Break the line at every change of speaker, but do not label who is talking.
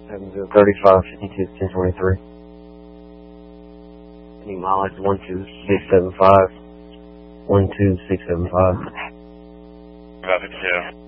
35, 52, 1023. Any mileage 12675. 12675.
About 52.